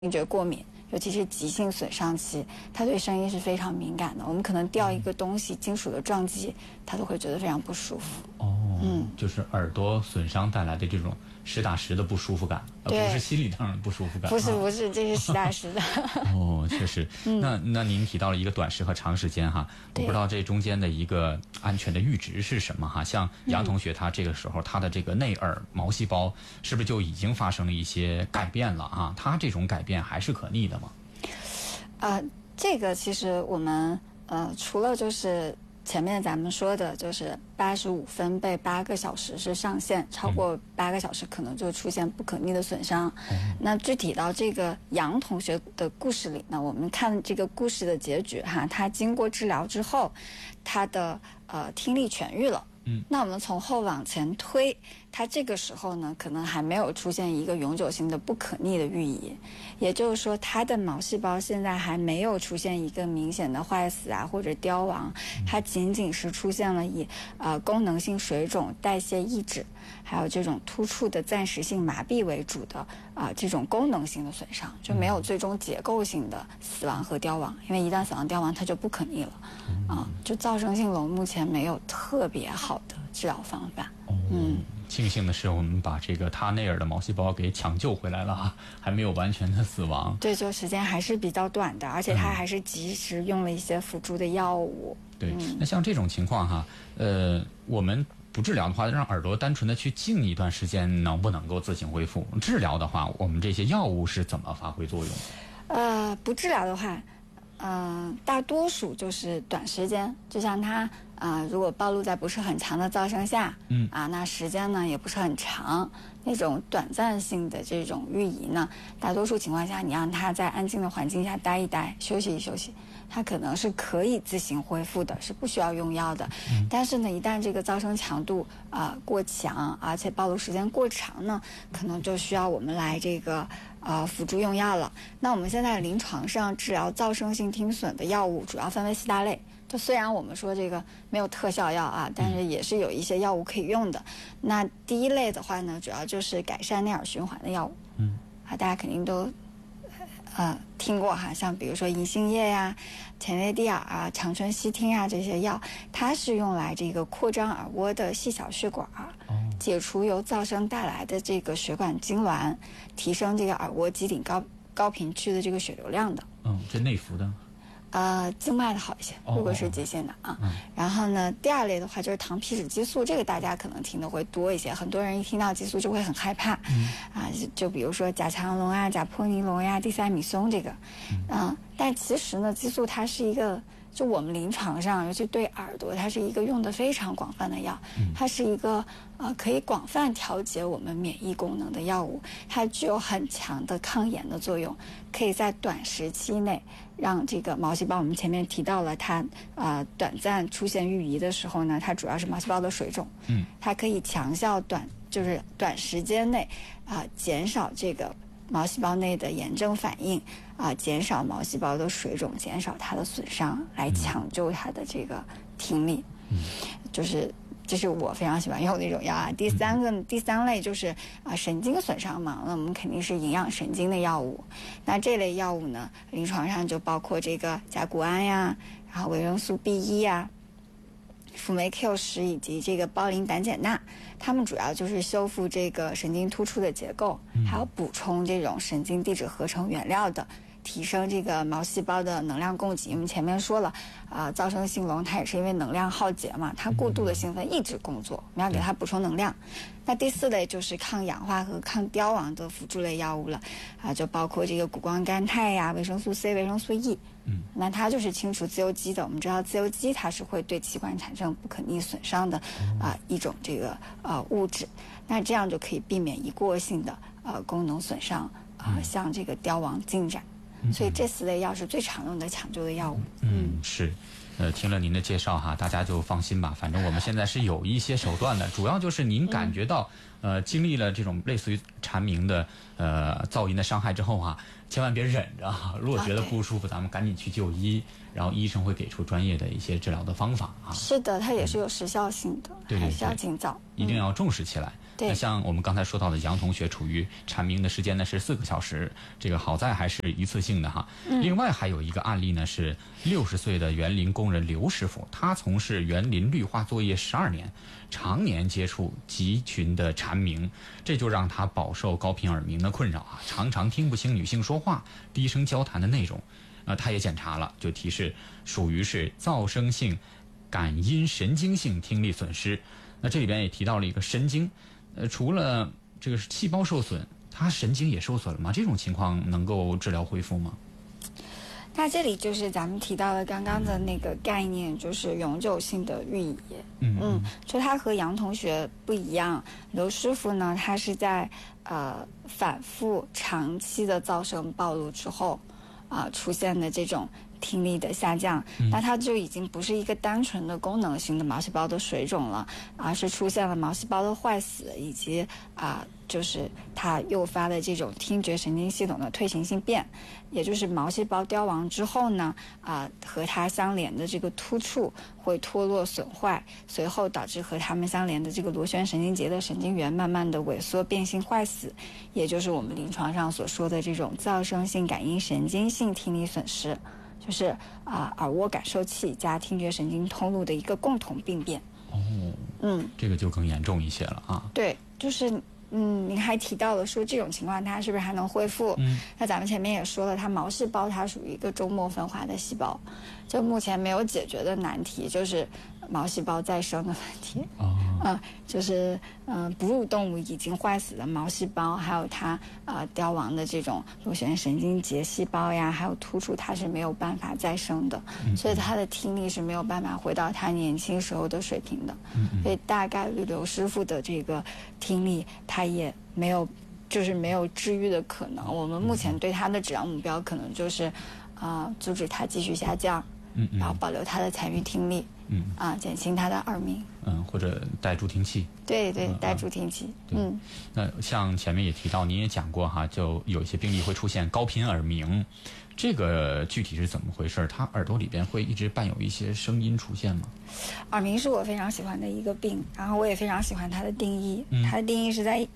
听觉过敏，尤其是急性损伤期，他对声音是非常敏感的。我们可能掉一个东西，金属的撞击，他都会觉得非常不舒服。 就是耳朵损伤带来的这种实打实的不舒服感，不是心理上的不舒服感。 不是，这是实打实的。 确实。那您提到了一个短时和长时间哈，我不知道这中间的一个安全的阈值是什么哈？像杨同学他这个时候他的这个内耳毛细胞是不是就已经发生了一些改变了啊？他这种改变还是可逆的吗？ 这个其实我们除了就是前面咱们说的，就是85分贝8个小时是上限，超过8个小时可能就出现不可逆的损伤。那具体到这个杨同学的故事里呢，我们看这个故事的结局哈，他经过治疗之后，他的听力痊愈了。那我们从后往前推，他这个时候呢，可能还没有出现一个永久性的不可逆的预移，也就是说，他的毛细胞现在还没有出现一个明显的坏死啊或者凋亡，它仅仅是出现了以功能性水肿、代谢抑制，还有这种突触的暂时性麻痹为主的这种功能性的损伤，就没有最终结构性的死亡和凋亡，因为一旦死亡凋亡，它就不可逆了。就噪声性聋目前没有特别好的治疗方法。 庆幸的是，我们把这个他内耳的毛细胞给抢救回来了，还没有完全的死亡。 对，就时间还是比较短的，而且他还是及时用了一些辅助的药物。 对，那像这种情况哈，我们不治疗的话，让耳朵单纯的去静一段时间，能不能够自行恢复？治疗的话，我们这些药物是怎么发挥作用？ 不治疗的话，大多数就是短时间，就像他如果暴露在不是很强的噪声下，那时间呢也不是很长，那种短暂性的这种预移呢，大多数情况下你让他在安静的环境下待一待，休息一休息，他可能是可以自行恢复的，是不需要用药的。但是呢，一旦这个噪声强度过强，而且暴露时间过长呢，可能就需要我们来这个辅助用药了。那我们现在临床上治疗噪声性听损的药物主要分为4大类。就虽然我们说这个没有特效药但是也是有一些药物可以用的。那第一类的话呢，主要就是改善内耳循环的药物。大家肯定都听过哈，像比如说银杏叶呀、前列地尔长春烯烃这些药，它是用来这个扩张耳蜗的细小血管，解除由噪声带来的这个血管痉挛，提升这个耳蜗基顶高频区的这个血流量的。 这内服的。 静脉的好一些，如果是急性的然后呢，第二类的话就是糖皮质激素，这个大家可能听的会多一些，很多人一听到激素就会很害怕。就比如说甲强龙甲泼尼龙地塞米松这个。但其实呢，激素它是一个，就我们临床上，尤其对耳朵，它是一个用的非常广泛的药。它是一个可以广泛调节我们免疫功能的药物，它具有很强的抗炎的作用，可以在短时期内让这个毛细胞，我们前面提到了它短暂出现预移的时候呢，它主要是毛细胞的水肿。它可以强效短时间内减少这个毛细胞内的炎症反应减少毛细胞的水肿，减少它的损伤，来抢救它的这个听力。这是我非常喜欢用的一种药第三类就是神经损伤嘛，那我们肯定是营养神经的药物。那这类药物呢，临床上就包括这个甲钴胺然后维生素 B1辅酶 Q10以及这个胞磷胆碱钠，它们主要就是修复这个神经突触的结构，还有补充这种神经递质合成原料的，提升这个毛细胞的能量供给。我们前面说了噪声性聋它也是因为能量耗竭嘛，它过度的兴奋抑制工作，我们要给它补充能量。那第4类就是抗氧化和抗凋亡的辅助类药物了就包括这个谷胱甘肽维生素 C、维生素 E。那它就是清除自由基的。我们知道自由基它是会对器官产生不可逆损伤的一种这个物质，那这样就可以避免一过性的功能损伤像这个凋亡进展。所以这4类药是最常用的抢救的药物。 是。听了您的介绍大家就放心吧，反正我们现在是有一些手段的，主要就是您感觉到经历了这种类似于蝉鸣的噪音的伤害之后千万别忍着如果觉得不舒服咱们赶紧去就医，然后医生会给出专业的一些治疗的方法是的，它也是有时效性的，还是要尽早， 一定要重视起来。 那像我们刚才说到的杨同学处于蝉鸣的时间呢是4个小时，这个好在还是一次性的哈。另外还有一个案例呢是60岁的园林工人刘师傅，他从事园林绿化作业12年，常年接触集群的蝉鸣，这就让他饱受高频耳鸣的困扰啊，常常听不清女性说话、低声交谈的内容。他也检查了，就提示属于是噪声性感音神经性听力损失。那这里边也提到了一个神经，除了这个细胞受损，它神经也受损了吗？这种情况能够治疗恢复吗？ 那这里就是咱们提到的刚刚的那个概念，就是永久性的寓意。就他和杨同学不一样，刘师傅呢，他是在反复长期的噪声暴露之后出现的这种听力的下降，那它就已经不是一个单纯的功能性的毛细胞的水肿了，而是出现了毛细胞的坏死，以及就是它诱发的这种听觉神经系统的退行性变，也就是毛细胞凋亡之后呢，和它相连的这个突触会脱落损坏，随后导致和它们相连的这个螺旋神经节的神经元慢慢的萎缩变性坏死，也就是我们临床上所说的这种噪声性感音神经性听力损失。就是耳蜗感受器加听觉神经通路的一个共同病变。这个就更严重一些了啊。对，就是您还提到了说这种情况它是不是还能恢复？那咱们前面也说了，它毛细胞它属于一个周末分化的细胞，就目前没有解决的难题就是毛细胞再生的问题。就是哺乳动物已经坏死的毛细胞，还有它凋亡的这种螺旋神经节细胞呀，还有突触，它是没有办法再生的，所以它的听力是没有办法回到它年轻时候的水平的。所以大概率刘师傅的这个听力，它也没有治愈的可能。我们目前对他的治疗目标可能就是阻止它继续下降，然后保留它的残余听力。减轻他的耳鸣， 或者戴助听器。对， 戴助听器。 那像前面也提到，您也讲过哈，就有一些病例会出现高频耳鸣，这个具体是怎么回事？他耳朵里边会一直伴有一些声音出现吗？ 耳鸣是我非常喜欢的一个病，然后我也非常喜欢它的定义。它的定义是在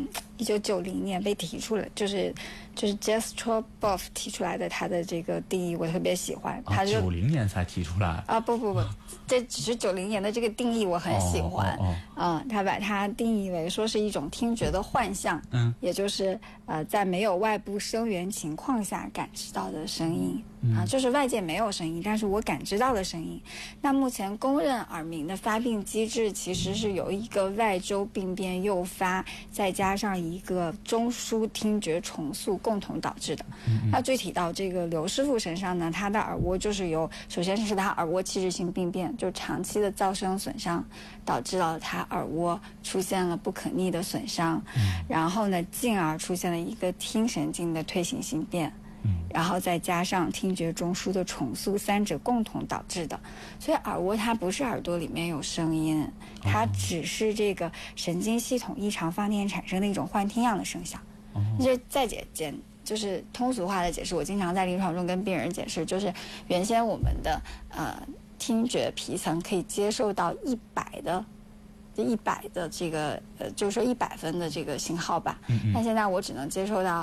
1990年被提出来，就是 Jastrow Boff 提出来的，他的这个定义我特别喜欢。他就 90年才提出来不，这只是90年的这个定义我很喜欢。他把它定义为说是一种听觉的幻象，也就是在没有外部声源情况下感知到的声音。就是外界没有声音，但是我感知到的声音。那目前公认耳鸣的发病机制其实是由一个外周病变诱发，再加上一个中枢听觉重塑共同导致的。那具体到这个刘师傅身上呢，他的耳蜗就是首先是他耳蜗器质性病变，就长期的噪声损伤，导致了他耳蜗出现了不可逆的损伤，然后呢，进而出现了一个听神经的退行性变。然后再加上听觉中枢的重塑，三者共同导致的。所以耳蜗它不是耳朵里面有声音，它只是这个神经系统异常放电产生的一种幻听样的声响。就再就是通俗化的解释，我经常在临床中跟病人解释，就是原先我们的听觉皮层可以接受到100的这个就是说100分的这个信号吧，但现在我只能接受到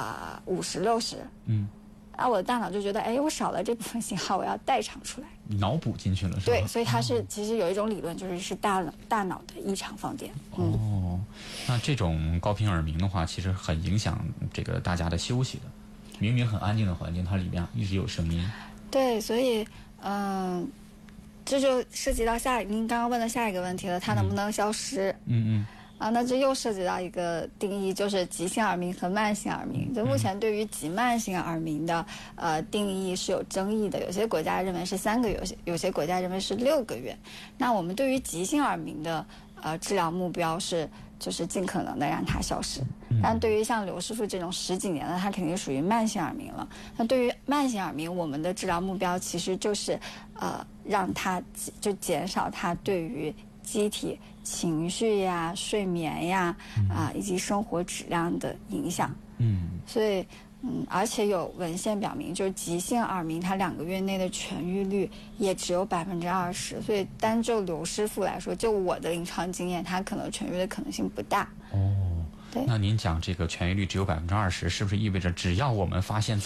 50、60。我的大脑就觉得，我少了这部分信号，我要代偿出来， 脑补进去了，是吧？ 对，所以它是其实有一种理论，就是大脑的异常放电。 那这种高频耳鸣的话，其实很影响这个大家的休息的。明明很安静的环境，它里面一直有声音。 对，所以这就涉及到您刚刚问的下一个问题了，它能不能消失？那这又涉及到一个定义，就是急性耳鸣和慢性耳鸣。就目前对于急慢性耳鸣的定义是有争议的，有些国家认为是3个月，有些国家认为是6个月。那我们对于急性耳鸣的治疗目标就是尽可能的让它消失。但对于像刘师傅这种10几年的，他肯定属于慢性耳鸣了。那对于慢性耳鸣，我们的治疗目标其实就是让它就减少它对于机体情绪呀、睡眠呀以及生活质量的影响。所以而且有文献表明，就是急性耳鸣，它2个月内的痊愈率也只有20%，所以单就刘师傅来说，就我的临床经验，他可能痊愈的可能性不大。 哦， 对。 那您讲这个痊愈率只有20%，是不是意味着只要我们发现